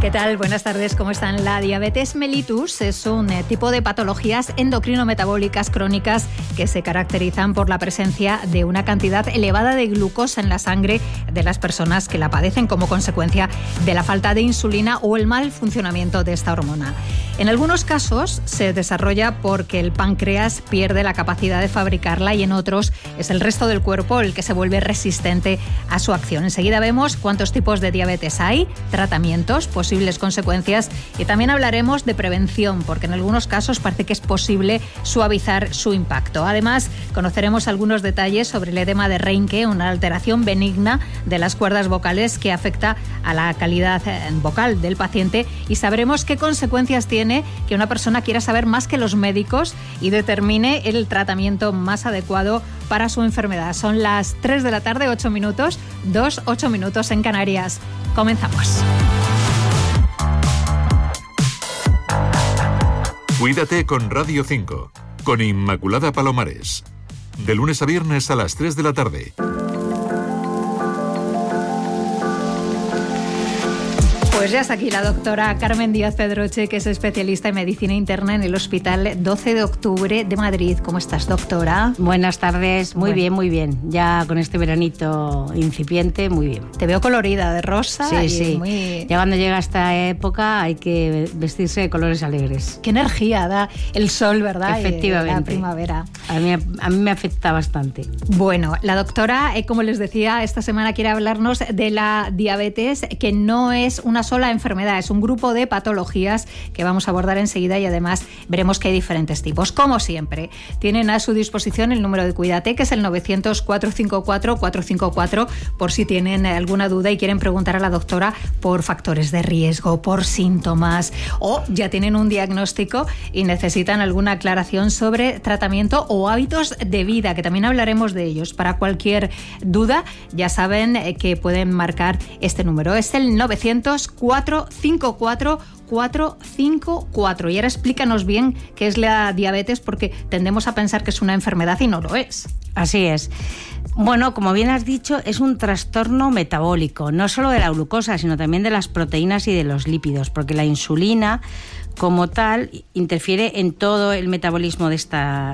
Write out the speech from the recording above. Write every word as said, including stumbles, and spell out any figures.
¿Qué tal? Buenas tardes, ¿cómo están? La diabetes mellitus es un eh, tipo de patologías endocrino-metabólicas crónicas que se caracterizan por la presencia de una cantidad elevada de glucosa en la sangre de las personas que la padecen como consecuencia de la falta de insulina o el mal funcionamiento de esta hormona. En algunos casos se desarrolla porque el páncreas pierde la capacidad de fabricarla y en otros es el resto del cuerpo el que se vuelve resistente a su acción. Enseguida vemos cuántos tipos de diabetes hay, tratamientos, posibles consecuencias y también hablaremos de prevención porque en algunos casos parece que es posible suavizar su impacto. Además, conoceremos algunos detalles sobre el edema de Reinke, una alteración benigna de las cuerdas vocales que afecta a la calidad vocal del paciente y sabremos qué consecuencias tiene que una persona quiera saber más que los médicos y determine el tratamiento más adecuado para su enfermedad. Son las tres de la tarde, ocho minutos, dos, ocho minutos en Canarias. Comenzamos. Cuídate con Radio cinco, con Inmaculada Palomares. De lunes a viernes a las tres de la tarde. Pues ya está aquí la doctora Carmen Díaz Pedroche, que es especialista en medicina interna en el Hospital doce de octubre de Madrid. ¿Cómo estás, doctora? Buenas tardes, muy bueno. bien, muy bien. Ya con este veranito incipiente, muy bien. Te veo colorida, de rosa. Sí, y sí. Muy... Ya cuando llega esta época hay que vestirse de colores alegres. Qué energía da el sol, ¿verdad? Efectivamente. Y la primavera. A mí, a mí me afecta bastante. Bueno, la doctora, eh, como les decía, esta semana quiere hablarnos de la diabetes, que no es una sola enfermedad, es un grupo de patologías que vamos a abordar enseguida y además veremos que hay diferentes tipos. Como siempre, tienen a su disposición el número de Cuídate, que es el novecientos, cuatrocientos cincuenta y cuatro, cuatrocientos cincuenta y cuatro, por si tienen alguna duda y quieren preguntar a la doctora por factores de riesgo, por síntomas o ya tienen un diagnóstico y necesitan alguna aclaración sobre tratamiento o hábitos de vida, que también hablaremos de ellos. Para cualquier duda, ya saben que pueden marcar este número. Es el novecientos, cuatrocientos cincuenta y cuatro, cuatrocientos cincuenta y cuatro. Y ahora explícanos bien qué es la diabetes, porque tendemos a pensar que es una enfermedad y no lo es. Así es. Bueno, como bien has dicho, es un trastorno metabólico, no solo de la glucosa, sino también de las proteínas y de los lípidos, porque la insulina como tal interfiere en todo el metabolismo de esta